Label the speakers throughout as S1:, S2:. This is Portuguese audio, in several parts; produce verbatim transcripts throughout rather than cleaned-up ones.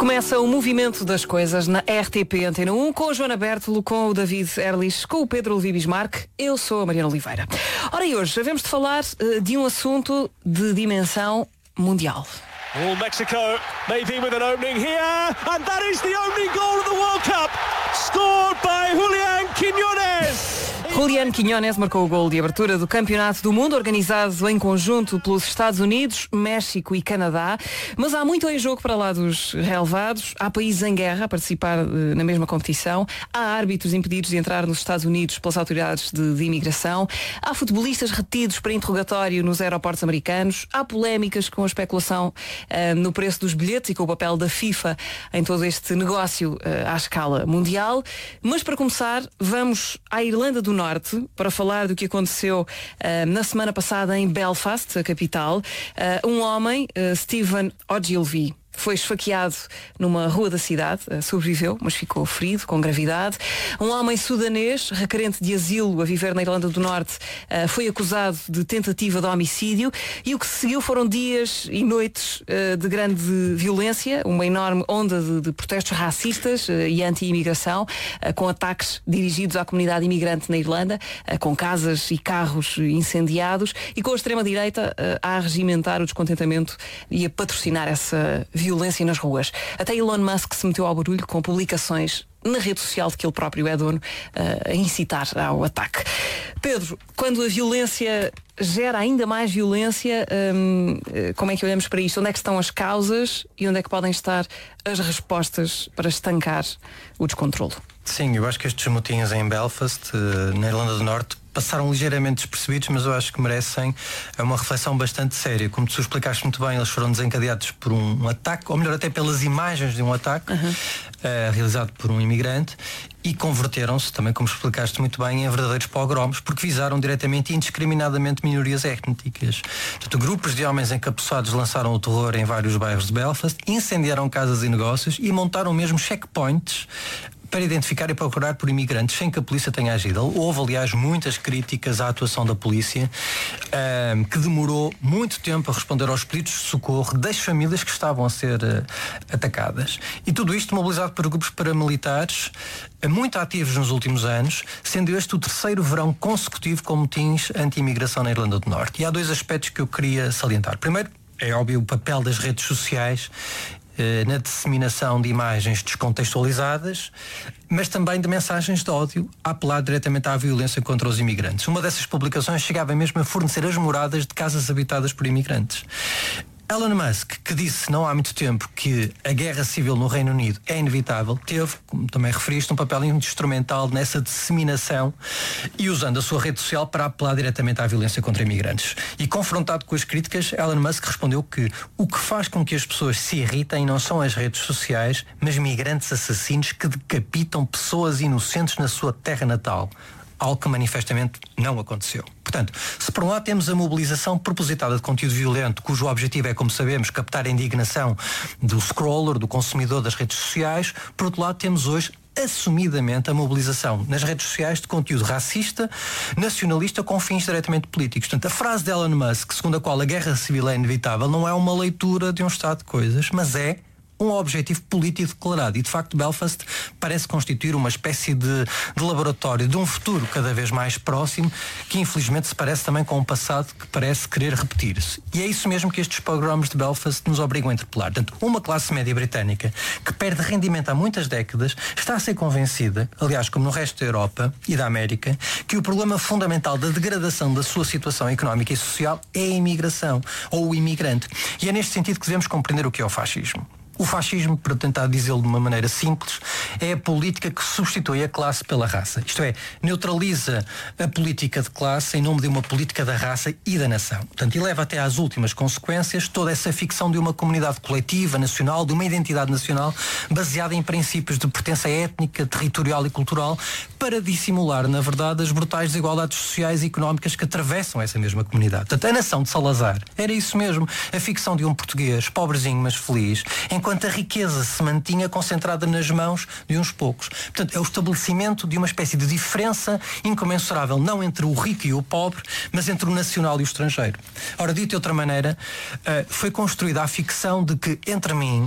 S1: Começa o movimento das coisas na R T P Antena um com a Joana Bertolo, com o David Erlich, com o Pedro Levi Bismarck. Eu sou a Mariana Oliveira. Ora, e hoje havemos de falar uh, de um assunto de dimensão mundial.
S2: All Mexico, maybe with an opening here, and that is the opening goal of the World Cup, scored by Julián Quiñones.
S1: Julián Quiñones marcou o gol de abertura do Campeonato do Mundo, organizado em conjunto pelos Estados Unidos, México e Canadá. Mas há muito em jogo para lá dos relevados. Há países em guerra a participar uh, na mesma competição. Há árbitros impedidos de entrar nos Estados Unidos pelas autoridades de, de imigração. Há futebolistas retidos para interrogatório nos aeroportos americanos. Há polémicas com a especulação uh, no preço dos bilhetes e com o papel da FIFA em todo este negócio uh, à escala mundial. Mas para começar, vamos à Irlanda do Norte para falar do que aconteceu uh, na semana passada em Belfast, a capital. Uh, um homem, uh, Stephen Ogilvie, foi esfaqueado numa rua da cidade, uh, sobreviveu, mas ficou ferido, com gravidade. Um homem sudanês, requerente de asilo a viver na Irlanda do Norte, uh, foi acusado de tentativa de homicídio, e o que se seguiu foram dias e noites uh, de grande violência, uma enorme onda de, de protestos racistas uh, e anti-imigração, uh, com ataques dirigidos à comunidade imigrante na Irlanda, uh, com casas e carros incendiados, e com a extrema-direita uh, a regimentar o descontentamento e a patrocinar essa violência nas ruas. Até Elon Musk se meteu ao barulho com publicações na rede social de que ele próprio é dono, uh, a incitar ao ataque. Pedro, quando a violência gera ainda mais violência, um, como é que olhamos para isto? Onde é que estão as causas e onde é que podem estar as respostas para estancar o descontrolo?
S3: Sim, eu acho que estes motins em Belfast, na Irlanda do Norte, passaram ligeiramente despercebidos, mas eu acho que merecem uma reflexão bastante séria. Como tu explicaste muito bem, eles foram desencadeados por um ataque, ou melhor, até pelas imagens de um ataque, uhum. uh, realizado por um imigrante, e converteram-se, também como explicaste muito bem, em verdadeiros pogroms, porque visaram diretamente e indiscriminadamente minorias étnicas. Portanto, grupos de homens encapuçados lançaram o terror em vários bairros de Belfast, incendiaram casas e negócios e montaram mesmo checkpoints para identificar e procurar por imigrantes sem que a polícia tenha agido. Houve, aliás, muitas críticas à atuação da polícia, um, que demorou muito tempo a responder aos pedidos de socorro das famílias que estavam a ser uh, atacadas. E tudo isto mobilizado por grupos paramilitares uh, muito ativos nos últimos anos, sendo este o terceiro verão consecutivo com motins anti-imigração na Irlanda do Norte. E há dois aspectos que eu queria salientar. Primeiro, é óbvio o papel das redes sociais na disseminação de imagens descontextualizadas, mas também de mensagens de ódio a apelar diretamente à violência contra os imigrantes. Uma dessas publicações chegava mesmo a fornecer as moradas de casas habitadas por imigrantes. Elon Musk, que disse não há muito tempo que a guerra civil no Reino Unido é inevitável, teve, como também referiste, um papel instrumental nessa disseminação e usando a sua rede social para apelar diretamente à violência contra imigrantes. E confrontado com as críticas, Elon Musk respondeu que o que faz com que as pessoas se irritem não são as redes sociais, mas migrantes assassinos que decapitam pessoas inocentes na sua terra natal. Algo que manifestamente não aconteceu. Portanto, se por um lado temos a mobilização propositada de conteúdo violento, cujo objetivo é, como sabemos, captar a indignação do scroller, do consumidor das redes sociais, por outro lado temos hoje assumidamente a mobilização nas redes sociais de conteúdo racista, nacionalista, com fins diretamente políticos. Portanto, a frase de Elon Musk, segundo a qual a guerra civil é inevitável, não é uma leitura de um estado de coisas, mas é um objetivo político declarado. E, de facto, Belfast parece constituir uma espécie de, de laboratório de um futuro cada vez mais próximo, que infelizmente se parece também com um passado que parece querer repetir-se. E é isso mesmo que estes pogroms de Belfast nos obrigam a interpelar. Portanto, uma classe média britânica que perde rendimento há muitas décadas está a ser convencida, aliás, como no resto da Europa e da América, que o problema fundamental da degradação da sua situação económica e social é a imigração, ou o imigrante. E é neste sentido que devemos compreender o que é o fascismo. O fascismo, para tentar dizê-lo de uma maneira simples, é a política que substitui a classe pela raça. Isto é, neutraliza a política de classe em nome de uma política da raça e da nação. Portanto, e leva até às últimas consequências toda essa ficção de uma comunidade coletiva, nacional, de uma identidade nacional, baseada em princípios de pertença étnica, territorial e cultural, para dissimular, na verdade, as brutais desigualdades sociais e económicas que atravessam essa mesma comunidade. Portanto, a nação de Salazar era isso mesmo, a ficção de um português, pobrezinho mas feliz, enquanto a riqueza se mantinha concentrada nas mãos de uns poucos. Portanto, é o estabelecimento de uma espécie de diferença incomensurável, não entre o rico e o pobre, mas entre o nacional e o estrangeiro. Ora, dito de outra maneira, foi construída a ficção de que entre mim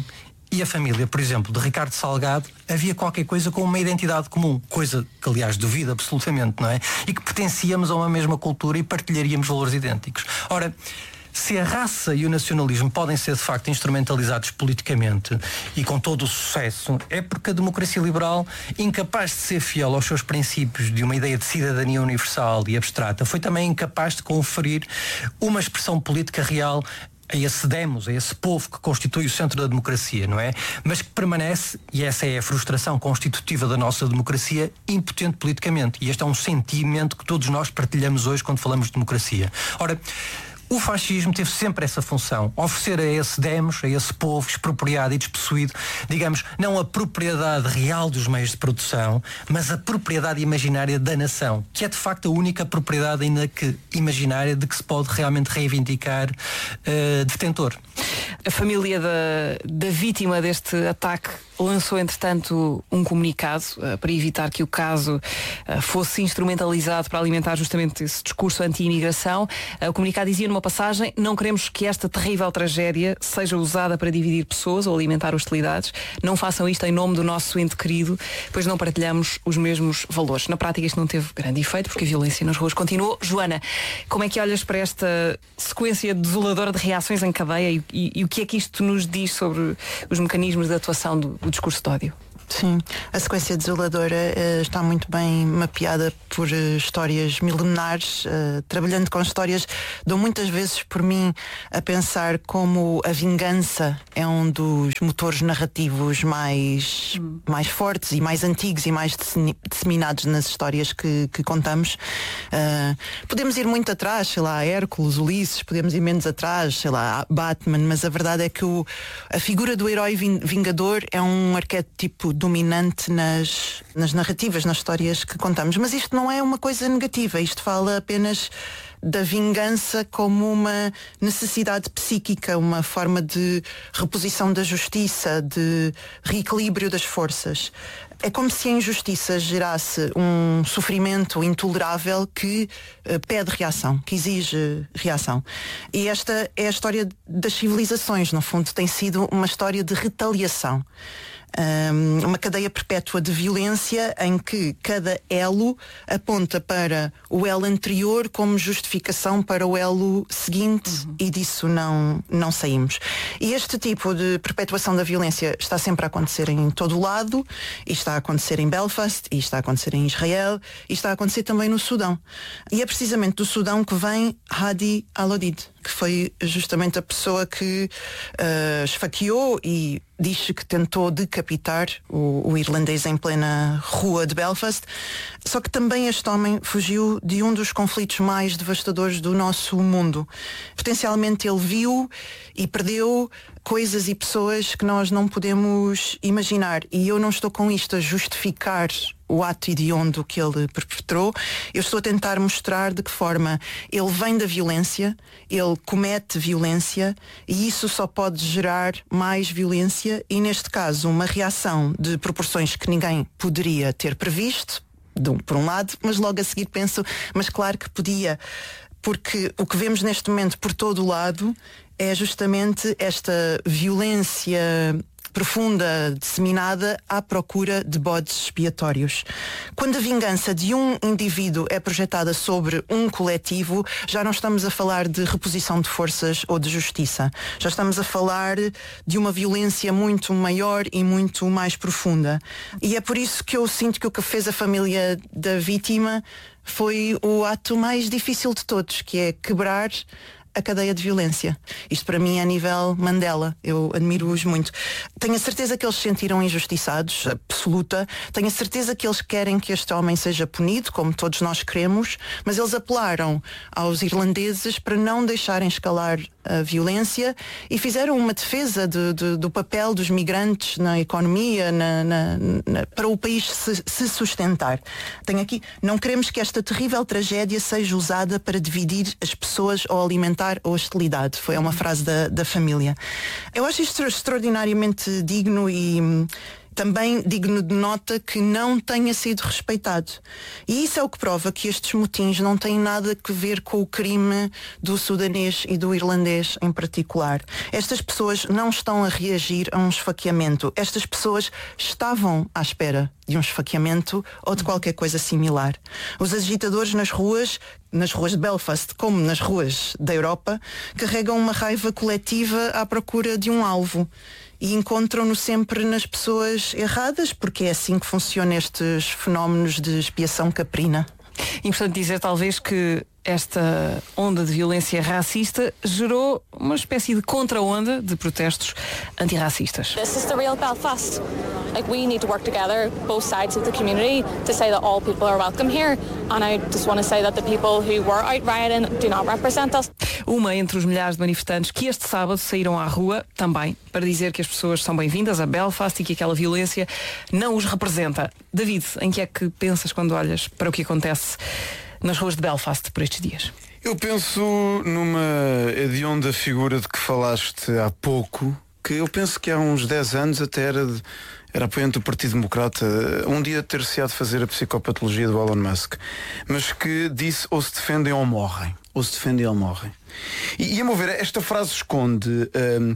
S3: e a família, por exemplo, de Ricardo Salgado, havia qualquer coisa com uma identidade comum, coisa que aliás duvido absolutamente, não é? E que pertencíamos a uma mesma cultura e partilharíamos valores idênticos. Ora, se a raça e o nacionalismo podem ser de facto instrumentalizados politicamente e com todo o sucesso, é porque a democracia liberal, incapaz de ser fiel aos seus princípios de uma ideia de cidadania universal e abstrata, foi também incapaz de conferir uma expressão política real a esse demos, a esse povo que constitui o centro da democracia, não é? Mas que permanece, e essa é a frustração constitutiva da nossa democracia, impotente politicamente. E este é um sentimento que todos nós partilhamos hoje quando falamos de democracia. Ora, o fascismo teve sempre essa função, oferecer a esse demos, a esse povo expropriado e despossuído, digamos, não a propriedade real dos meios de produção, mas a propriedade imaginária da nação, que é de facto a única propriedade ainda que imaginária de que se pode realmente reivindicar uh, detentor.
S1: A família da, da vítima deste ataque lançou, entretanto, um comunicado uh, para evitar que o caso uh, fosse instrumentalizado para alimentar justamente esse discurso anti-imigração. Uh, o comunicado dizia numa passagem: não queremos que esta terrível tragédia seja usada para dividir pessoas ou alimentar hostilidades. Não façam isto em nome do nosso ente querido, pois não partilhamos os mesmos valores. Na prática isto não teve grande efeito, porque a violência nas ruas continuou. Joana, como é que olhas para esta sequência desoladora de reações em cadeia e, e, e o que é que isto nos diz sobre os mecanismos de atuação do, do discurso de ódio?
S4: Sim, a sequência desoladora uh, está muito bem mapeada por uh, histórias milenares, uh, trabalhando com histórias, dou muitas vezes por mim a pensar como a vingança é um dos motores narrativos mais, hum. mais fortes e mais antigos e mais disseminados nas histórias que, que contamos. Uh, podemos ir muito atrás, sei lá, Hércules, Ulisses, podemos ir menos atrás, sei lá, Batman, mas a verdade é que o, a figura do herói vingador é um arquétipo dominante nas, nas narrativas, nas histórias que contamos. Mas isto não é uma coisa negativa, isto fala apenas da vingança como uma necessidade psíquica, uma forma de reposição da justiça, de reequilíbrio das forças. É como se a injustiça gerasse um sofrimento intolerável que uh, pede reação, que exige reação. E esta é a história das civilizações, no fundo, tem sido uma história de retaliação. Um, uma cadeia perpétua de violência em que cada elo aponta para o elo anterior como justificação para o elo seguinte, uhum. e disso não, não saímos. E este tipo de perpetuação da violência está sempre a acontecer em todo o lado, e está a acontecer em Belfast, e está a acontecer em Israel, e está a acontecer também no Sudão. E é precisamente do Sudão que vem Hadi al-Odid, que foi justamente a pessoa que uh, esfaqueou e diz que tentou decapitar o, o irlandês em plena rua de Belfast. Só que também este homem fugiu de um dos conflitos mais devastadores do nosso mundo. Potencialmente ele viu e perdeu coisas e pessoas que nós não podemos imaginar. E eu não estou com isto a justificar o ato hediondo que ele perpetrou. Eu estou a tentar mostrar de que forma ele vem da violência, ele comete violência, e isso só pode gerar mais violência e, neste caso, uma reação de proporções que ninguém poderia ter previsto, de um, por um lado, mas logo a seguir penso, mas claro que podia, porque o que vemos neste momento por todo o lado é justamente esta violência profunda, disseminada à procura de bodes expiatórios. Quando a vingança de um indivíduo é projetada sobre um coletivo, já não estamos a falar de reposição de forças ou de justiça. Já estamos a falar de uma violência muito maior e muito mais profunda. E é por isso que eu sinto que o que fez a família da vítima foi o ato mais difícil de todos, que é quebrar a cadeia de violência. Isto para mim é a nível Mandela. Eu admiro-os muito. Tenho a certeza que eles se sentiram injustiçados, absoluta. Tenho a certeza que eles querem que este homem seja punido, como todos nós queremos, mas eles apelaram aos irlandeses para não deixarem escalar a violência e fizeram uma defesa de, de, do papel dos migrantes na economia, na, na, na, para o país se, se sustentar. Tenho aqui, não queremos que esta terrível tragédia seja usada para dividir as pessoas ou alimentar a hostilidade. Foi uma frase da, da família. Eu acho isto extraordinariamente digno e também digno de nota que não tenha sido respeitado. E isso é o que prova que estes motins não têm nada a ver com o crime do sudanês e do irlandês em particular. Estas pessoas não estão a reagir a um esfaqueamento. Estas pessoas estavam à espera de um esfaqueamento ou de qualquer coisa similar. Os agitadores nas ruas, nas ruas de Belfast, como nas ruas da Europa, carregam uma raiva coletiva à procura de um alvo. E encontram-no sempre nas pessoas erradas, porque é assim que funcionam estes fenómenos de expiação caprina.
S1: Importante dizer talvez que esta onda de violência racista gerou uma espécie de contra-onda de protestos antirracistas.
S5: This is the real Belfast. Like, we need to work together, both sides of the community, to say that all people are welcome here. And I just want to say that the people who were out rioting do not represent us.
S1: Uma entre os milhares de manifestantes que este sábado saíram à rua, também, para dizer que as pessoas são bem-vindas a Belfast e que aquela violência não os representa. David, em que é que pensas quando olhas para o que acontece nas ruas de Belfast por estes dias?
S6: Eu penso numa hedionda figura de que falaste há pouco, que eu penso que há uns dez anos até era, de, era apoiante do Partido Democrata, um dia ter-se-á de fazer a psicopatologia do Elon Musk, mas que disse ou se defendem ou morrem. Ou se defendem ou morrem. E, e a meu ver, esta frase esconde hum,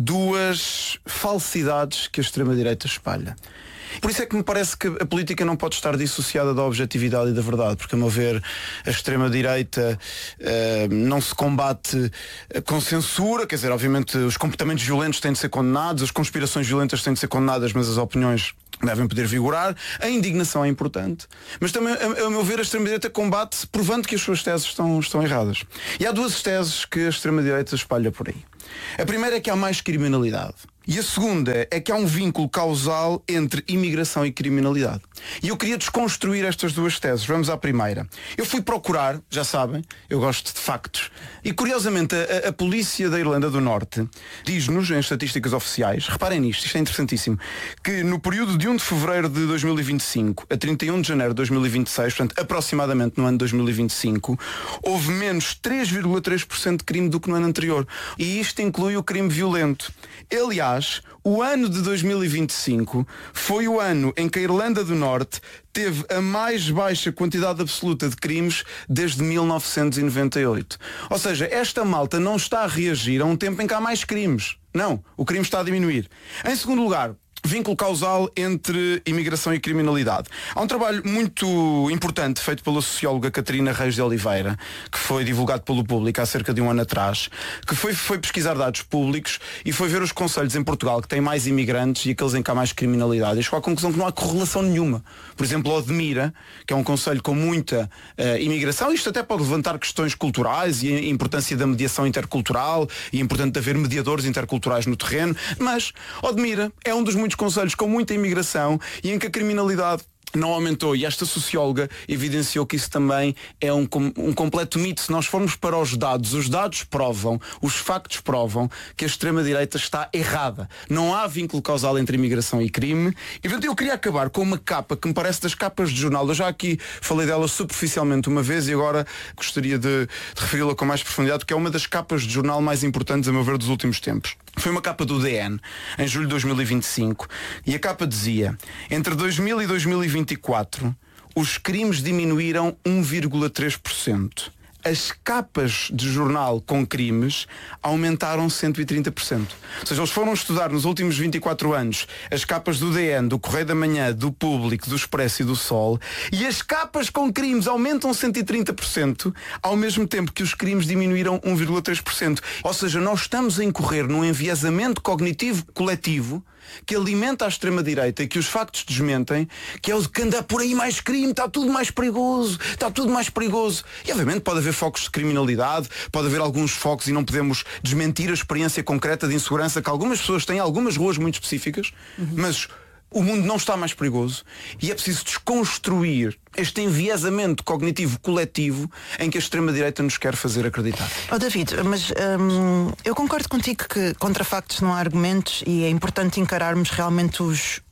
S6: duas falsidades que a extrema-direita espalha. Por isso é que me parece que a política não pode estar dissociada da objetividade e da verdade, porque a meu ver a extrema-direita uh, não se combate com censura, quer dizer, obviamente os comportamentos violentos têm de ser condenados, as conspirações violentas têm de ser condenadas, mas as opiniões devem poder vigorar, a indignação é importante, mas também, a, a meu ver, a extrema-direita combate provando que as suas teses estão, estão erradas. E há duas teses que a extrema-direita espalha por aí. A primeira é que há mais criminalidade. E a segunda é que há um vínculo causal entre imigração e criminalidade. E eu queria desconstruir estas duas teses. Vamos à primeira. Eu fui procurar, já sabem, eu gosto de factos. E curiosamente a, a polícia da Irlanda do Norte diz-nos, em estatísticas oficiais, reparem nisto, isto é interessantíssimo, que no período de primeiro de fevereiro de dois mil e vinte e cinco a trinta e um de janeiro de dois mil e vinte e seis, portanto aproximadamente no ano de dois mil e vinte e cinco, houve menos três vírgula três por cento de crime do que no ano anterior. E isto inclui o crime violento. Aliás, o ano de dois mil e vinte e cinco foi o ano em que a Irlanda do Norte teve a mais baixa quantidade absoluta de crimes desde mil novecentos e noventa e oito. Ou seja, esta malta não está a reagir a um tempo em que há mais crimes. Não, o crime está a diminuir. Em segundo lugar, vínculo causal entre imigração e criminalidade. Há um trabalho muito importante feito pela socióloga Catarina Reis de Oliveira, que foi divulgado pelo Público há cerca de um ano atrás, que foi, foi pesquisar dados públicos e foi ver os concelhos em Portugal que têm mais imigrantes e aqueles em que há mais criminalidade. E chegou à conclusão que não há correlação nenhuma. Por exemplo, Odmira, que é um concelho com muita uh, imigração, isto até pode levantar questões culturais e a importância da mediação intercultural e a importância de haver mediadores interculturais no terreno, mas Odmira é um dos muitos concelhos com muita imigração e em que a criminalidade não aumentou, e esta socióloga evidenciou que isso também é um, um completo mito. Se nós formos para os dados, os dados provam, os factos provam que a extrema-direita está errada. Não há vínculo causal entre imigração e crime. E portanto eu queria acabar com uma capa que me parece das capas de jornal. Eu já aqui falei dela superficialmente uma vez e agora gostaria de, de referi-la com mais profundidade, porque é uma das capas de jornal mais importantes, a meu ver, dos últimos tempos. Foi uma capa do D N, em julho de dois mil e vinte e cinco, e a capa dizia: entre dois mil e dois mil e vinte e quatro, os crimes diminuíram um vírgula três por cento. As capas de jornal com crimes aumentaram cento e trinta por cento. Ou seja, eles foram estudar nos últimos vinte e quatro anos as capas do D N, do Correio da Manhã, do Público, do Expresso e do Sol, e as capas com crimes aumentam cento e trinta por cento, ao mesmo tempo que os crimes diminuíram um vírgula três por cento. Ou seja, nós estamos a incorrer num enviesamento cognitivo coletivo que alimenta a extrema-direita e que os factos desmentem, que é o que anda por aí mais crime, está tudo mais perigoso, está tudo mais perigoso. E obviamente pode haver focos de criminalidade, pode haver alguns focos e não podemos desmentir a experiência concreta de insegurança que algumas pessoas têm, algumas ruas muito específicas, uhum. Mas o mundo não está mais perigoso e é preciso desconstruir este enviesamento cognitivo coletivo em que a extrema-direita nos quer fazer acreditar.
S4: Oh David, mas hum, eu concordo contigo que contra factos não há argumentos e é importante encararmos realmente os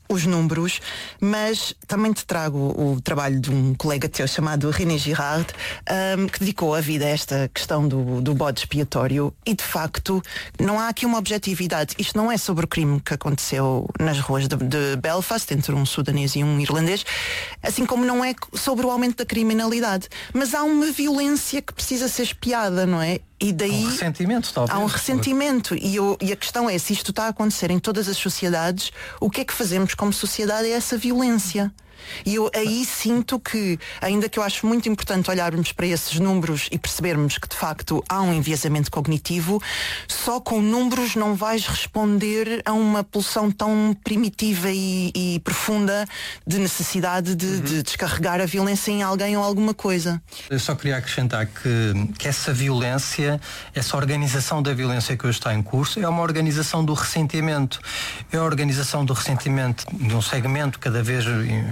S4: os números, mas também te trago o trabalho de um colega teu chamado René Girard, um, que dedicou a vida a esta questão do, do bode expiatório, e de facto não há aqui uma objetividade. Isto não é sobre o crime que aconteceu nas ruas de, de Belfast entre um sudanês e um irlandês, assim como não é sobre o aumento da criminalidade, mas há uma violência que precisa ser espiada, não é? E daí
S3: há um ressentimento, talvez.
S4: Há um ressentimento e, eu, e a questão é, se isto está a acontecer em todas as sociedades, o que é que fazemos como sociedade é essa violência. E eu aí sinto que, ainda que eu acho muito importante olharmos para esses números e percebermos que de facto há um enviesamento cognitivo, só com números não vais responder a uma pulsão tão primitiva e, e profunda de necessidade de, uhum. de descarregar a violência em alguém ou alguma coisa.
S3: Eu só queria acrescentar que, que essa violência, essa organização da violência que hoje está em curso, é uma organização do ressentimento. É a organização do ressentimento de um segmento cada vez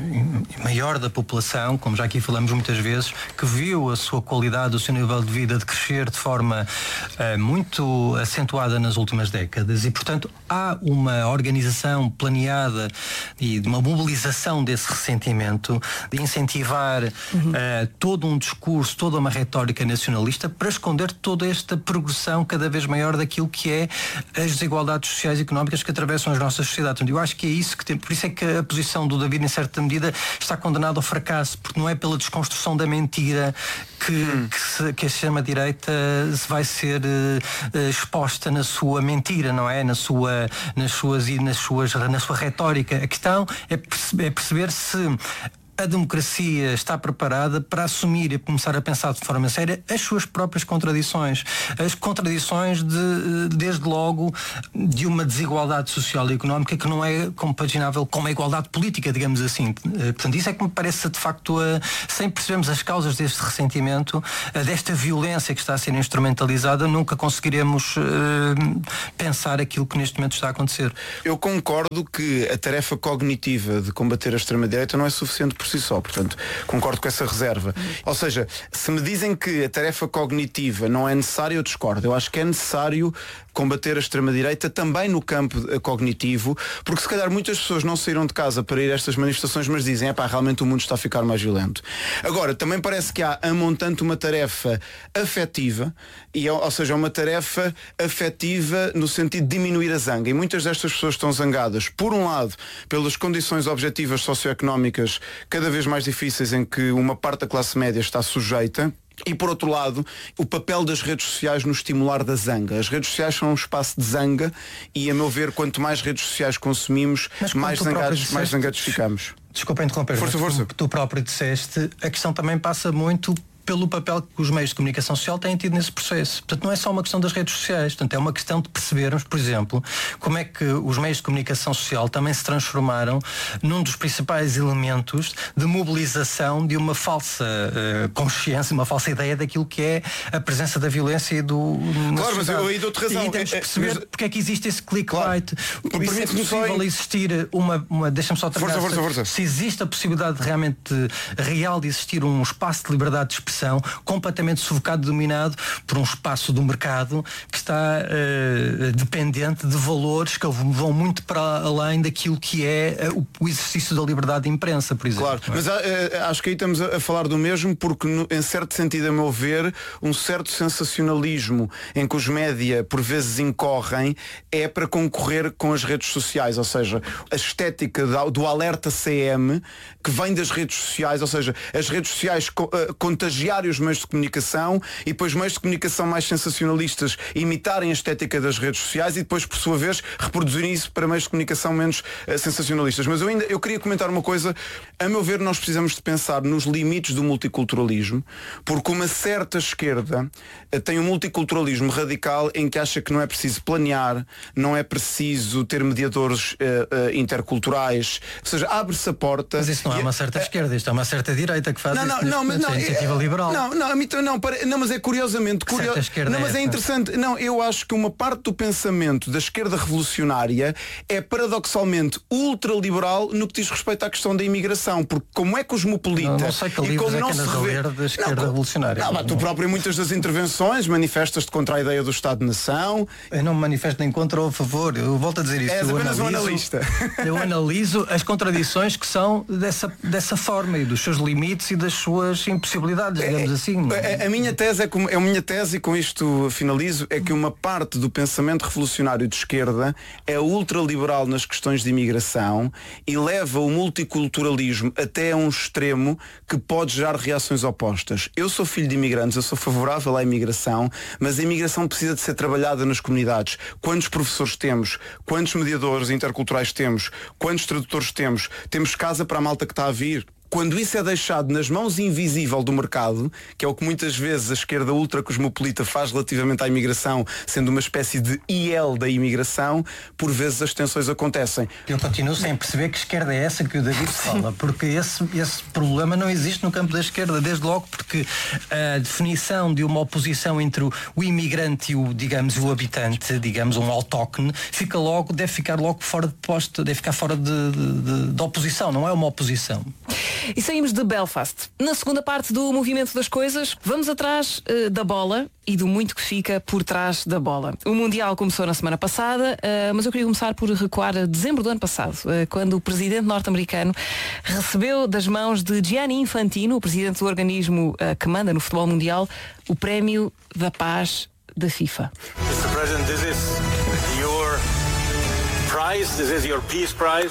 S3: maior da população, como já aqui falamos muitas vezes, que viu a sua qualidade, o seu nível de vida de crescer de forma uh, muito acentuada nas últimas décadas e, portanto, há uma organização planeada e de uma mobilização desse ressentimento, de incentivar uhum. uh, todo um discurso, toda uma retórica nacionalista para esconder toda esta progressão cada vez maior daquilo que é as desigualdades sociais e económicas que atravessam as nossas sociedades. Eu acho que é isso que tem, por isso é que a posição do David, em certa medida, está condenado ao fracasso, porque não é pela desconstrução da mentira que, hum. que, se, que a extrema-direita vai ser uh, exposta na sua mentira, não é? Na sua, nas suas, nas suas, na sua retórica. A questão é perceber, é perceber se a democracia está preparada para assumir e começar a pensar de forma séria as suas próprias contradições. As contradições, de, desde logo, de uma desigualdade social e económica que não é compaginável com a igualdade política, digamos assim. Portanto, isso é que me parece, de facto, a, sem percebermos as causas deste ressentimento, a, desta violência que está a ser instrumentalizada, nunca conseguiremos uh, pensar aquilo que neste momento está a acontecer.
S6: Eu concordo que a tarefa cognitiva de combater a extrema-direita não é suficiente por si só, portanto, concordo com essa reserva. Ou seja, se me dizem que a tarefa cognitiva não é necessária, eu discordo. Eu acho que é necessário combater a extrema-direita também no campo cognitivo, porque se calhar muitas pessoas não saíram de casa para ir a estas manifestações, mas dizem, epá, realmente o mundo está a ficar mais violento. Agora, também parece que há a montante uma tarefa afetiva, e, ou seja, uma tarefa afetiva no sentido de diminuir a zanga. E muitas destas pessoas estão zangadas, por um lado, pelas condições objetivas socioeconómicas cada vez mais difíceis em que uma parte da classe média está sujeita. E por outro lado, o papel das redes sociais no estimular da zanga. As redes sociais são um espaço de zanga e, a meu ver, quanto mais redes sociais consumimos, mais zangados, disseste, mais zangados ficamos.
S3: Desculpa interromper,
S6: força, força.
S3: Tu, tu próprio disseste, a questão também passa muito pelo papel que os meios de comunicação social têm tido nesse processo. Portanto, não é só uma questão das redes sociais, portanto, é uma questão de percebermos, por exemplo, como é que os meios de comunicação social também se transformaram num dos principais elementos de mobilização de uma falsa uh, consciência, uma falsa ideia daquilo que é a presença da violência e do...
S6: Claro, mas eu aí dou-te razão.
S3: E temos de perceber mas... porque é que existe esse clickbait.
S6: Claro.
S3: Isso é possível existir uma... uma deixa-me só terminar.
S6: Força, força, força.
S3: Se existe a possibilidade de, realmente real de existir um espaço de liberdade de expressão completamente sufocado, dominado por um espaço do mercado que está uh, dependente de valores que vão muito para além daquilo que é uh, o exercício da liberdade de imprensa, por exemplo.
S6: Claro, mas uh, acho que aí estamos a, a falar do mesmo, porque no, em certo sentido, a meu ver, um certo sensacionalismo em que os média por vezes incorrem é para concorrer com as redes sociais, ou seja, a estética do, do alerta C M que vem das redes sociais, ou seja, as redes sociais co, uh, contagiam os meios de comunicação e depois meios de comunicação mais sensacionalistas imitarem a estética das redes sociais e depois, por sua vez, reproduzirem isso para meios de comunicação menos uh, sensacionalistas. Mas eu ainda eu queria comentar uma coisa. A meu ver, nós precisamos de pensar nos limites do multiculturalismo, porque uma certa esquerda uh, tem um multiculturalismo radical em que acha que não é preciso planear, não é preciso ter mediadores uh, uh, interculturais, ou seja, abre-se a porta.
S3: Mas isso não é uma certa uh, esquerda, isto é uma certa direita que faz
S6: não,
S3: isso.
S6: Não, não, mas não,
S3: a iniciativa liberal. ultraliberal.
S6: Não, não, a mim, não, para, não, mas é curiosamente curio... Não, mas é interessante. Não, eu acho que uma parte do pensamento da esquerda revolucionária é paradoxalmente ultraliberal no que diz respeito à questão da imigração, porque como é cosmopolita
S3: não, não sei que
S6: e como
S3: é
S6: não
S3: que
S6: se
S3: a
S6: revê...
S3: ler da esquerda
S6: não,
S3: revolucionária.
S6: Não, mas tu próprio em muitas das intervenções manifestas-te contra a ideia do Estado-nação.
S3: Eu não me manifesto nem contra ou a favor. Eu volto a dizer isto.
S6: És
S3: eu
S6: apenas
S3: analiso,
S6: um analista.
S3: Eu analiso as contradições que são dessa, dessa forma e dos seus limites e das suas impossibilidades, digamos
S6: é,
S3: assim.
S6: A, a minha tese é como, é a minha tese e com isto finalizo, é que uma parte do pensamento revolucionário de esquerda é ultraliberal nas questões de imigração e leva o multiculturalismo até a um extremo que pode gerar reações opostas. Eu sou filho de imigrantes, eu sou favorável à imigração, mas a imigração precisa de ser trabalhada nas comunidades. Quantos professores temos? Quantos mediadores interculturais temos? Quantos tradutores temos? Temos casa para a malta que está a vir? Quando isso é deixado nas mãos invisível do mercado, que é o que muitas vezes a esquerda ultracosmopolita faz relativamente à imigração, sendo uma espécie de I L da imigração, por vezes as tensões acontecem.
S3: Eu continuo sem perceber que esquerda é essa que o David fala, porque esse, esse problema não existe no campo da esquerda, desde logo porque a definição de uma oposição entre o, o imigrante e o, digamos, o habitante, digamos, um autóctone, fica logo, deve ficar logo fora de posto, deve ficar fora de, de, de, de oposição, não é uma oposição.
S1: E saímos de Belfast. Na segunda parte do Movimento das Coisas, vamos atrás uh, da bola e do muito que fica por trás da bola. O Mundial começou na semana passada, uh, mas eu queria começar por recuar a dezembro do ano passado, uh, quando o presidente norte-americano recebeu das mãos de Gianni Infantino, o presidente do organismo uh, que manda no futebol mundial, o Prémio da Paz da FIFA.
S2: mister President, this is your prize, this is your peace prize.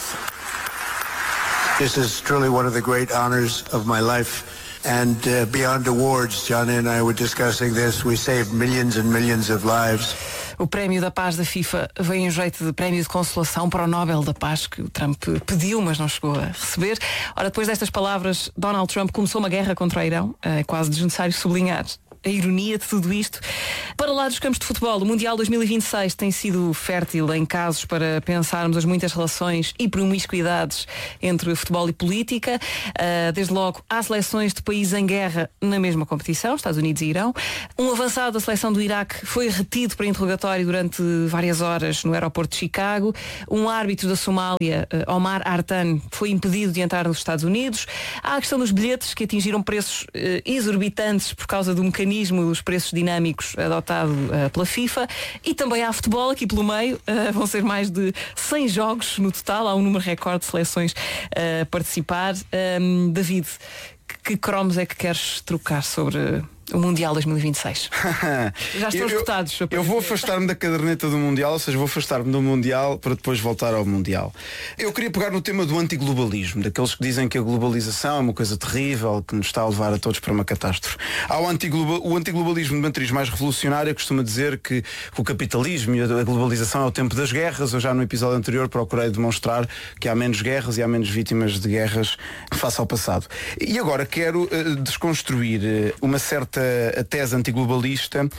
S7: This is truly one of the great honors of my life. And uh, beyond awards, Johnny and I were discussing this, we saved millions and millions of lives.
S1: O Prémio da Paz da FIFA vem em jeito de prémio de consolação para o Nobel da Paz que o Trump pediu, mas não chegou a receber. Ora, depois destas palavras, Donald Trump começou uma guerra contra o Irão. É quase desnecessário sublinhar a ironia de tudo isto. Para lá dos campos de futebol, o Mundial dois mil e vinte e seis tem sido fértil em casos para pensarmos as muitas relações e promiscuidades entre futebol e política. Uh, desde logo, há seleções de países em guerra na mesma competição, Estados Unidos e Irão. Um avançado da seleção do Iraque foi retido para interrogatório durante várias horas no aeroporto de Chicago. Um árbitro da Somália, uh, Omar Artan, foi impedido de entrar nos Estados Unidos. Há a questão dos bilhetes, que atingiram preços uh, exorbitantes por causa do mecanismo dos preços dinâmicos adotado uh, pela FIFA, e também há futebol aqui pelo meio. Uh, vão ser mais de cem jogos no total, há um número recorde de seleções a uh, participar. Um, David, que, que cromos é que queres trocar sobre o Mundial dois mil e vinte e seis? Já estão escutados.
S6: Eu, eu vou afastar-me da caderneta do Mundial, ou seja, vou afastar-me do Mundial para depois voltar ao Mundial. Eu queria pegar no tema do antiglobalismo, daqueles que dizem que a globalização é uma coisa terrível, que nos está a levar a todos para uma catástrofe. Há o, antigloba, o antiglobalismo de matriz mais revolucionária costuma dizer que o capitalismo e a globalização é o tempo das guerras. Eu já no episódio anterior procurei demonstrar que há menos guerras e há menos vítimas de guerras face ao passado. E agora quero uh, desconstruir uh, uma certa a tese antiglobalista, uh,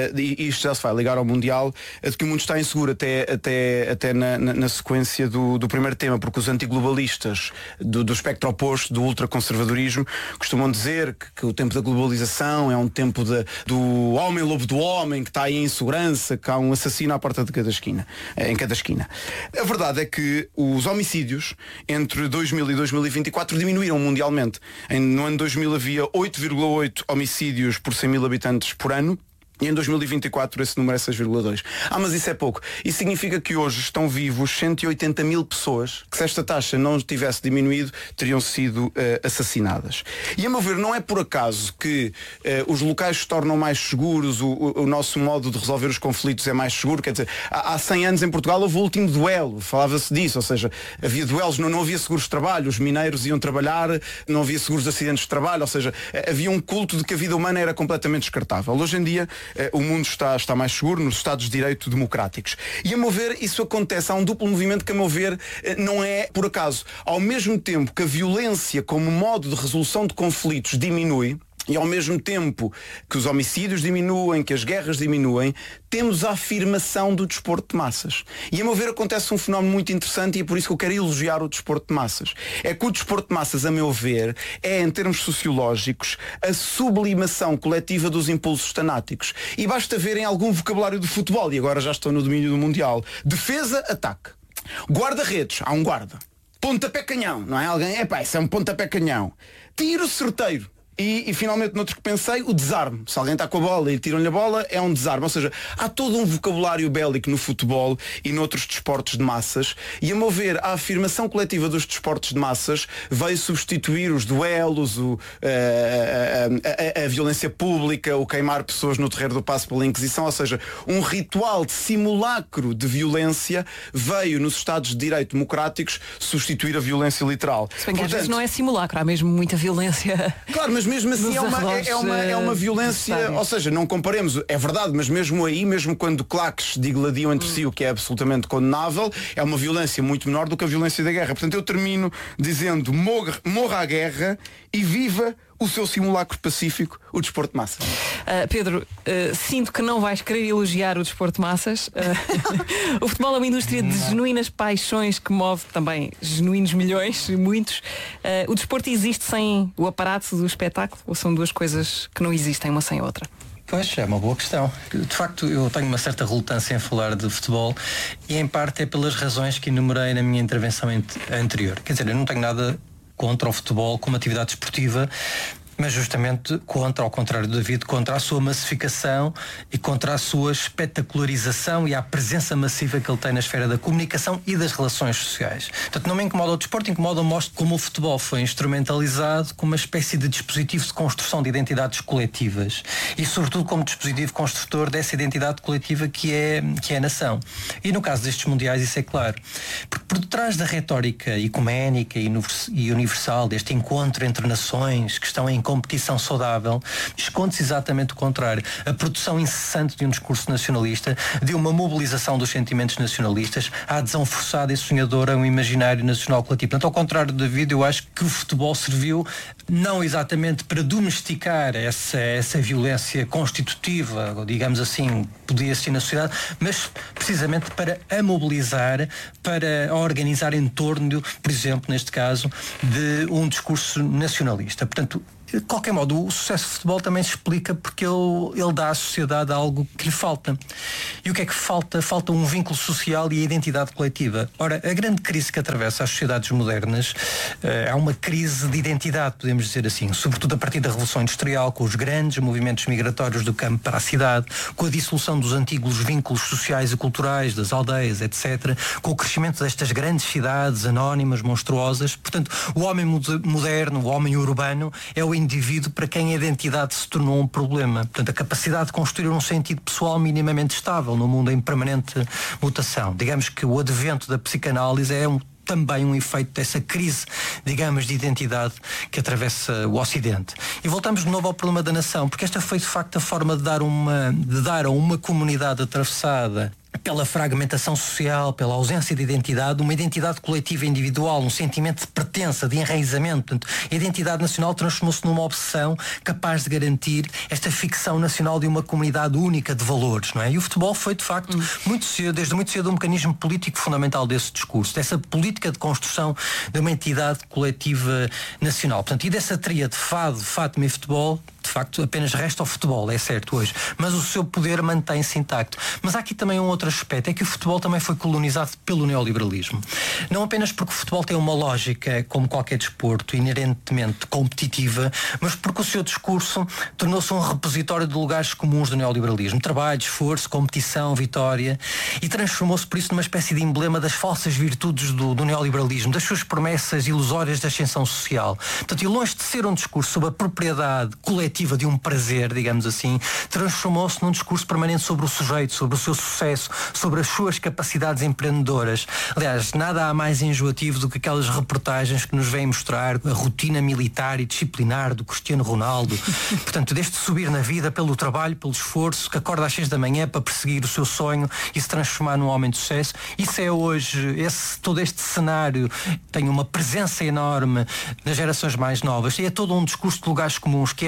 S6: e isto já se vai ligar ao Mundial, uh, de que o mundo está inseguro até, até, até na, na, na sequência do, do primeiro tema, porque os antiglobalistas do, do espectro oposto, do ultraconservadorismo, costumam dizer que, que o tempo da globalização é um tempo de, do homem lobo do homem, que está aí em insegurança, que há um assassino à porta de cada esquina, uh, em cada esquina. A verdade é que os homicídios entre dois mil e dois mil e vinte e quatro diminuíram mundialmente. Em, no ano dois mil havia oito vírgula oito homicídios por cem mil habitantes por ano. E em dois mil e vinte e quatro esse número é seis vírgula dois. Ah, mas isso é pouco. Isso significa que hoje estão vivos cento e oitenta mil pessoas que, se esta taxa não tivesse diminuído, teriam sido uh, assassinadas. E a meu ver, não é por acaso que uh, os locais se tornam mais seguros, o, o, o nosso modo de resolver os conflitos é mais seguro. Quer dizer, há, há cem anos em Portugal houve o último duelo, falava-se disso, ou seja, havia duelos, não, não havia seguros de trabalho, os mineiros iam trabalhar, não havia seguros de acidentes de trabalho, ou seja, havia um culto de que a vida humana era completamente descartável. Hoje em dia o mundo está, está mais seguro nos Estados de Direito democráticos. E a meu ver, isso acontece. Há um duplo movimento que, a meu ver, não é por acaso. Ao mesmo tempo que a violência como modo de resolução de conflitos diminui, e ao mesmo tempo que os homicídios diminuem, que as guerras diminuem, temos a afirmação do desporto de massas. E a meu ver acontece um fenómeno muito interessante, e é por isso que eu quero elogiar o desporto de massas. É que o desporto de massas, a meu ver, é, em termos sociológicos, a sublimação coletiva dos impulsos tanáticos. E basta ver em algum vocabulário do futebol, e agora já estou no domínio do Mundial: defesa, ataque. Guarda-redes, há um guarda. Pontapé canhão, não é? Alguém, epá, isso é um pontapé canhão. Tiro certeiro. E, e finalmente, noutro que pensei, o desarme. Se alguém está com a bola e tiram-lhe a bola, é um desarme. Ou seja, há todo um vocabulário bélico no futebol e noutros desportos de massas, e a meu ver, a afirmação coletiva dos desportos de massas veio substituir os duelos, o, a, a, a, a violência pública, o queimar pessoas no terreiro do Paço pela Inquisição. Ou seja, um ritual de simulacro de violência veio nos Estados de Direito democráticos substituir a violência literal.
S1: Se bem que às vezes não é simulacro, há mesmo muita violência.
S6: Claro, mas mesmo assim é uma, é, é, uma, é uma violência, ou seja, não comparemos, é verdade, mas mesmo aí, mesmo quando claques digladiam entre hum. si, o que é absolutamente condenável, é uma violência muito menor do que a violência da guerra. Portanto, eu termino dizendo: morra, morra a guerra e viva o seu simulacro pacífico, o desporto de massas.
S1: Uh, Pedro, uh, sinto que não vais querer elogiar o desporto de massas. Uh, o futebol é uma indústria de genuínas paixões que move também genuínos milhões, muitos. Uh, o desporto existe sem o aparato do espetáculo, ou são duas coisas que não existem uma sem a outra?
S3: Pois, é uma boa questão. De facto, eu tenho uma certa relutância em falar de futebol, e em parte é pelas razões que enumerei na minha intervenção anterior. Quer dizer, eu não tenho nada contra o futebol como atividade esportiva, mas justamente contra, ao contrário do David, contra a sua massificação e contra a sua espetacularização e a presença massiva que ele tem na esfera da comunicação e das relações sociais. Portanto, não me incomoda o desporto, incomoda-me como o futebol foi instrumentalizado como uma espécie de dispositivo de construção de identidades coletivas e, sobretudo, como dispositivo construtor dessa identidade coletiva que é, que é a nação. E no caso destes mundiais isso é claro. Porque por detrás da retórica ecuménica e universal, deste encontro entre nações que estão em competição saudável, esconde-se exatamente o contrário. A produção incessante de um discurso nacionalista, de uma mobilização dos sentimentos nacionalistas, a adesão forçada e sonhadora a um imaginário nacional coletivo. Portanto, ao contrário do David, eu acho que o futebol serviu não exatamente para domesticar essa, essa violência constitutiva, digamos assim, podia existir na sociedade, mas precisamente para a mobilizar, para a organizar em torno, por exemplo, neste caso, de um discurso nacionalista. Portanto, de qualquer modo, o sucesso do futebol também se explica porque ele, ele dá à sociedade algo que lhe falta. E o que é que falta? Falta um vínculo social e a identidade coletiva. Ora, a grande crise que atravessa as sociedades modernas uh, é uma crise de identidade, podemos dizer assim, sobretudo a partir da Revolução Industrial, com os grandes movimentos migratórios do campo para a cidade, com a dissolução dos antigos vínculos sociais e culturais, das aldeias, etcétera, com o crescimento destas grandes cidades anónimas, monstruosas. Portanto, o homem moderno, o homem urbano, é o indivíduo para quem a identidade se tornou um problema. Portanto, a capacidade de construir um sentido pessoal minimamente estável no mundo em permanente mutação. Digamos que o advento da psicanálise é um também um efeito dessa crise, digamos, de identidade que atravessa o Ocidente. E voltamos de novo ao problema da nação, porque esta foi de facto a forma de dar, uma, de dar a uma comunidade atravessada pela fragmentação social, pela ausência de identidade, uma identidade coletiva individual, um sentimento de pertença, de enraizamento. Portanto, a identidade nacional transformou-se numa obsessão capaz de garantir esta ficção nacional de uma comunidade única de valores, não é? E o futebol foi, de facto, muito cedo, desde muito cedo, um mecanismo político fundamental desse discurso, dessa política de construção de uma entidade coletiva nacional. Portanto, e dessa tríade fado, Fátima e futebol, de facto, apenas resta ao futebol, é certo hoje, mas o seu poder mantém-se intacto. Mas há aqui também um outro aspecto, é que o futebol também foi colonizado pelo neoliberalismo. Não apenas porque o futebol tem uma lógica, como qualquer desporto, inerentemente competitiva, mas porque o seu discurso tornou-se um repositório de lugares comuns do neoliberalismo. Trabalho, esforço, competição, vitória, e transformou-se por isso numa espécie de emblema das falsas virtudes do, do neoliberalismo, das suas promessas ilusórias de ascensão social. Portanto, e longe de ser um discurso sobre a propriedade coletiva de um prazer, digamos assim, transformou-se num discurso permanente sobre o sujeito, sobre o seu sucesso, sobre as suas capacidades empreendedoras. Aliás, nada há mais enjoativo do que aquelas reportagens que nos vêm mostrar a rotina militar e disciplinar do Cristiano Ronaldo. Portanto, deste subir na vida pelo trabalho, pelo esforço, que acorda às seis da manhã para perseguir o seu sonho e se transformar num homem de sucesso. Isso é hoje, esse, todo este cenário tem uma presença enorme nas gerações mais novas. E é todo um discurso de lugares comuns que é ruminado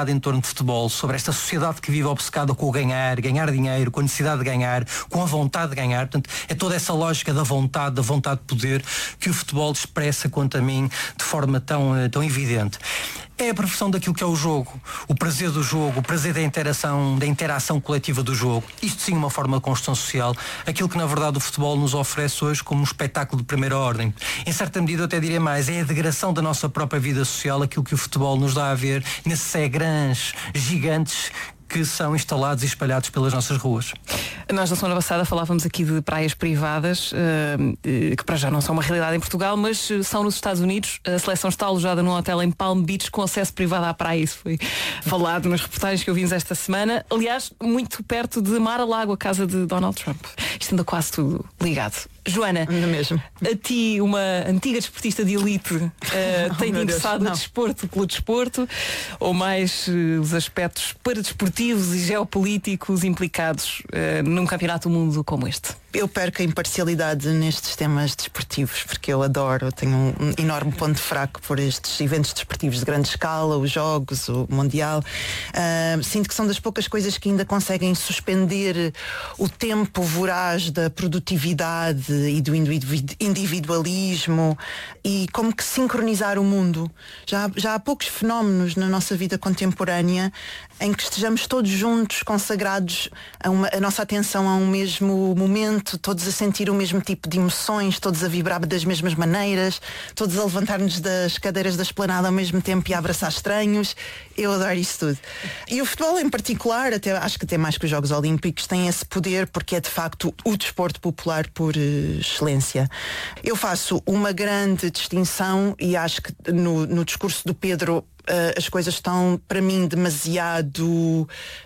S3: criada em torno de futebol, sobre esta sociedade que vive obcecada com o ganhar, ganhar dinheiro, com a necessidade de ganhar, com a vontade de ganhar. Portanto, é toda essa lógica da vontade, da vontade de poder que o futebol expressa, quanto a mim, de forma tão, tão evidente. É a profissão daquilo que é o jogo, o prazer do jogo, o prazer da interação, da interação coletiva do jogo. Isto sim, uma forma de construção social. Aquilo que na verdade o futebol nos oferece hoje como um espetáculo de primeira ordem. Em certa medida eu até diria mais, é a degradação da nossa própria vida social, aquilo que o futebol nos dá a ver nesses ecrãs gigantes que são instalados e espalhados pelas nossas ruas.
S1: Nós na semana passada falávamos aqui de praias privadas, uh, que para já não são uma realidade em Portugal, mas são nos Estados Unidos. A seleção está alojada num hotel em Palm Beach com acesso privado à praia. Isso foi falado nas reportagens que ouvimos esta semana. Aliás, muito perto de Mar-a-Lago, a casa de Donald Trump. Isto anda quase tudo ligado. Joana,
S4: mesmo.
S1: A ti, uma antiga desportista de elite, uh, tem-te
S4: oh,
S1: interessado o desporto pelo desporto ou mais uh, os aspectos paradesportivos e geopolíticos implicados uh, num campeonato do mundo como este?
S4: Eu perco a imparcialidade nestes temas desportivos, porque eu adoro, eu tenho um enorme ponto fraco por estes eventos desportivos de grande escala, os jogos, o Mundial. Uh, sinto que são das poucas coisas que ainda conseguem suspender o tempo voraz da produtividade e do individualismo e como que sincronizar o mundo. Já, já há poucos fenómenos na nossa vida contemporânea em que estejamos todos juntos, consagrados a, uma, a nossa atenção a um mesmo momento, todos a sentir o mesmo tipo de emoções, todos a vibrar das mesmas maneiras, todos a levantar-nos das cadeiras da esplanada ao mesmo tempo e a abraçar estranhos. Eu adoro isso tudo. E o futebol em particular, até, acho que até mais que os Jogos Olímpicos, tem esse poder porque é de facto o desporto popular por uh, excelência. Eu faço uma grande distinção e acho que no, no discurso do Pedro Uh, as coisas estão para mim demasiado uh,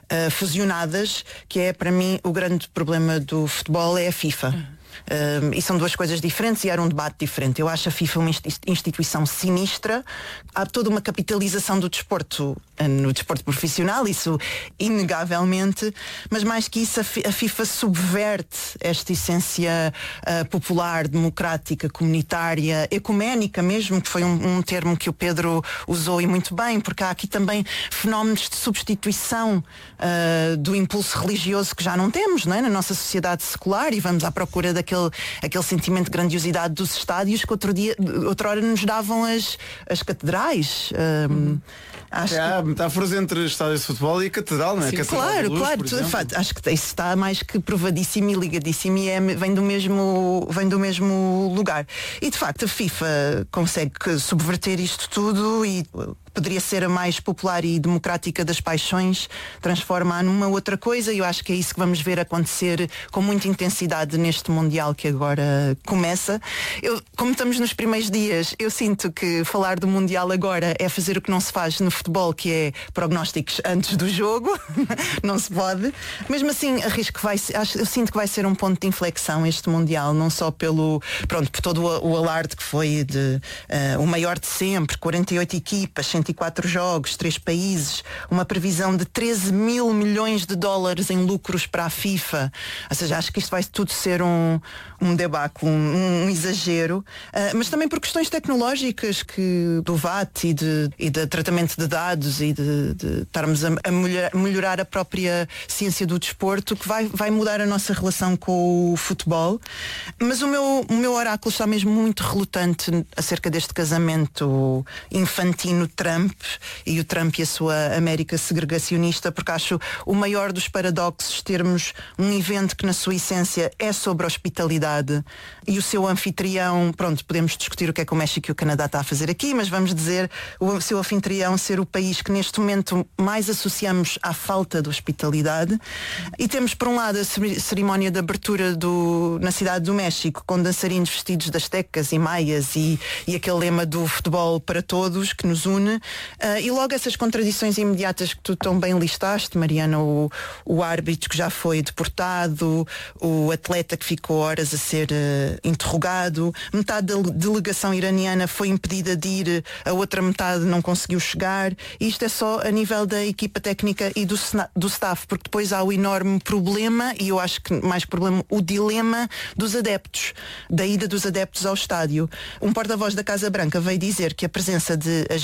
S4: fusionadas, que é para mim o grande problema do futebol é a FIFA. Uhum. Uh, e são duas coisas diferentes e era um debate diferente. Eu acho a FIFA uma instituição sinistra. Há toda uma capitalização do desporto no desporto profissional, isso inegavelmente, mas mais que isso a FIFA subverte esta essência uh, popular, democrática, comunitária, ecuménica mesmo, que foi um, um termo que o Pedro usou e muito bem, porque há aqui também fenómenos de substituição uh, do impulso religioso que já não temos, não é? Na nossa sociedade secular, e vamos à procura daquele aquele sentimento de grandiosidade dos estádios que outro dia, outra hora nos davam as, as catedrais. Um, acho
S6: é,
S4: que...
S6: metáforas entre estádios de futebol e a catedral, não é?
S4: Sim,
S6: catedral
S4: claro,
S6: Luz,
S4: claro. Tu, fato, acho que isso está mais que provadíssimo e ligadíssimo e é, vem, do mesmo, vem do mesmo lugar. E de facto a FIFA consegue subverter isto tudo e poderia ser a mais popular e democrática das paixões, transforma-a numa outra coisa, e eu acho que é isso que vamos ver acontecer com muita intensidade neste Mundial que agora começa. Eu, como estamos nos primeiros dias, eu sinto que falar do Mundial agora é fazer o que não se faz no futebol, que é prognósticos antes do jogo. Não se pode. Mesmo assim, arrisco que vai, acho, eu sinto que vai ser um ponto de inflexão este Mundial, não só pelo, pronto, por todo o, o alarde que foi de uh, o maior de sempre, quarenta e oito equipas, cento e quatro jogos, três países, uma previsão de treze mil milhões de dólares em lucros para a FIFA. Ou seja, acho que isto vai tudo ser um, um debacle, um, um exagero, uh, mas também por questões tecnológicas que, do V A T e de, e de tratamento de dados e de, de estarmos a, a melhor, melhorar a própria ciência do desporto, que vai, vai mudar a nossa relação com o futebol. Mas o meu, o meu oráculo está mesmo muito relutante acerca deste casamento infantino-Trump e o Trump e a sua América segregacionista, porque acho o maior dos paradoxos termos um evento que na sua essência é sobre hospitalidade e o seu anfitrião, pronto, podemos discutir o que é que o México e o Canadá está a fazer aqui, mas vamos dizer o seu anfitrião ser o país que neste momento mais associamos à falta de hospitalidade. E temos por um lado a cerimónia de abertura do, na cidade do México, com dançarinos vestidos de astecas e maias e, e aquele lema do futebol para todos que nos une. Uh, e logo essas contradições imediatas que tu tão bem listaste, Mariana, o, o árbitro que já foi deportado, o atleta que ficou horas a ser uh, interrogado, metade da delegação iraniana foi impedida de ir, a outra metade não conseguiu chegar, e isto é só a nível da equipa técnica e do, do staff, porque depois há o enorme problema, e eu acho que mais problema, o dilema dos adeptos, da ida dos adeptos ao estádio. Um porta-voz da Casa Branca veio dizer que a presença de agentes do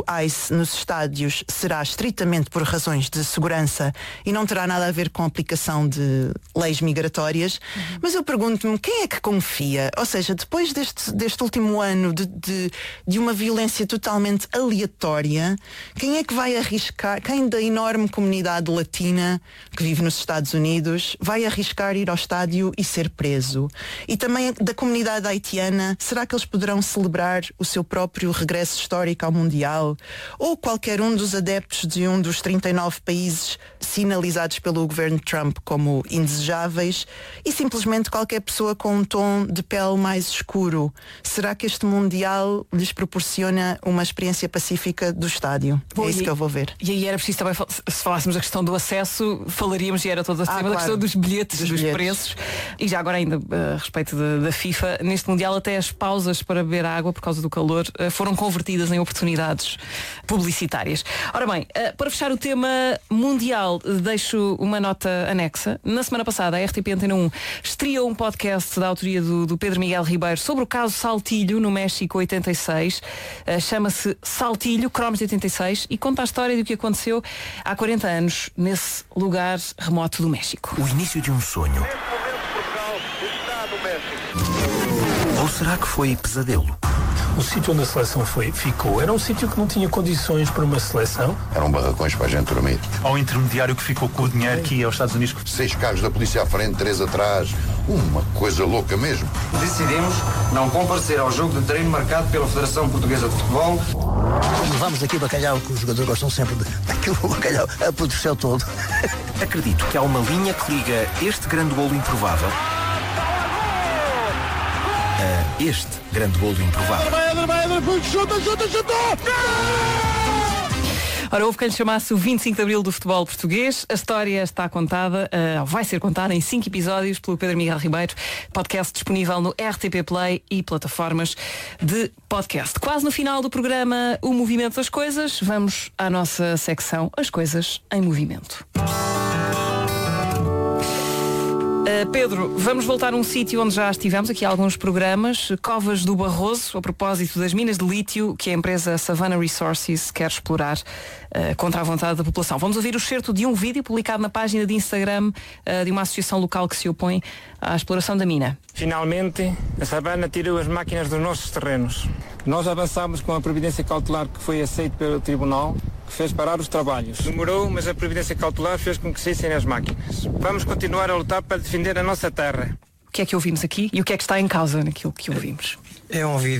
S4: do ICE nos estádios será estritamente por razões de segurança e não terá nada a ver com a aplicação de leis migratórias, uhum. mas eu pergunto-me, quem é que confia? Ou seja, depois deste, deste último ano de, de, de uma violência totalmente aleatória, quem é que vai arriscar, quem da enorme comunidade latina que vive nos Estados Unidos vai arriscar ir ao estádio e ser preso? E também da comunidade haitiana, será que eles poderão celebrar o seu próprio regresso histórico ao Mundial? Ou qualquer um dos adeptos de um dos trinta e nove países sinalizados pelo governo Trump como indesejáveis e simplesmente qualquer pessoa com um tom de pele mais escuro? Será que este Mundial lhes proporciona uma experiência pacífica do estádio?
S1: Bom,
S4: é isso
S1: e,
S4: que eu vou ver.
S1: E aí era preciso também, se falássemos da questão do acesso, falaríamos, e era toda a
S4: ah,
S1: tema
S4: claro.
S1: da questão dos bilhetes,
S4: dos,
S1: dos
S4: bilhetes.
S1: preços. E já agora ainda a respeito da, da FIFA, neste Mundial até as pausas para beber água por causa do calor foram convertidas em oportunidades publicitárias. Ora bem, para fechar o tema mundial, deixo uma nota anexa. Na semana passada a R T P Antena um estreou um podcast da autoria do, do Pedro Miguel Ribeiro sobre o caso Saltilho no México oitenta e seis. Chama-se Saltilho, Cromos de oitenta e seis, e conta a história do que aconteceu há quarenta anos nesse lugar remoto do México.
S8: O início de um sonho. Ou será que foi pesadelo?
S9: O sítio onde a seleção foi, ficou era um sítio que não tinha condições para uma seleção.
S10: Eram barracões para a gente dormir.
S11: Ao intermediário que ficou com o dinheiro que ia aos Estados Unidos.
S10: Seis carros da polícia à frente, três atrás. Uma coisa louca mesmo.
S12: Decidimos não comparecer ao jogo de treino marcado pela Federação Portuguesa de Futebol.
S13: Levamos aqui bacalhau, que os jogadores gostam sempre de, daquele bacalhau a apodreceu todo.
S8: Acredito que há uma linha que liga este grande golo improvável a este grande golo improvável.
S1: Ora, houve quem lhe chamasse o vinte e cinco de Abril do futebol português. A história está contada, uh, vai ser contada em cinco episódios pelo Pedro Miguel Ribeiro. Podcast disponível no R T P Play e plataformas de podcast. Quase no final do programa O Movimento das Coisas, vamos à nossa secção As Coisas em Movimento. Uh, Pedro, vamos voltar a um sítio onde já estivemos aqui há alguns programas, Covas do Barroso, a propósito das minas de lítio que a empresa Savannah Resources quer explorar uh, contra a vontade da população. Vamos ouvir o excerto de um vídeo publicado na página de Instagram uh, de uma associação local que se opõe à exploração da mina.
S14: Finalmente, a Savannah tirou as máquinas dos nossos terrenos. Nós avançámos com a providência cautelar que foi aceita pelo Tribunal, que fez parar os trabalhos. Demorou, mas a providência cautelar fez com que saíssem as máquinas. Vamos continuar a lutar para defender a nossa terra.
S1: O que é que ouvimos aqui e o que é que está em causa naquilo que ouvimos?
S3: É um vídeo